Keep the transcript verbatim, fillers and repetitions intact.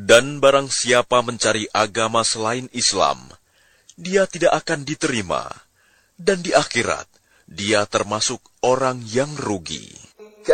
Dan barang siapa mencari agama selain Islam, dia tidak akan diterima, dan di akhirat dia termasuk orang yang rugi.